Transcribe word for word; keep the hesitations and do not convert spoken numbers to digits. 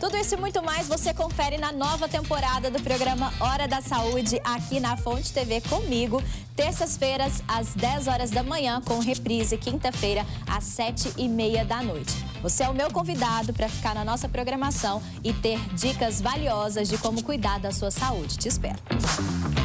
Tudo isso e muito mais você confere na nova temporada do programa Hora da Saúde aqui na Fonte T V comigo, terças-feiras às dez horas da manhã, com reprise quinta-feira às sete e meia da noite. Você é o meu convidado para ficar na nossa programação e ter dicas valiosas de como cuidar da sua saúde. Te espero.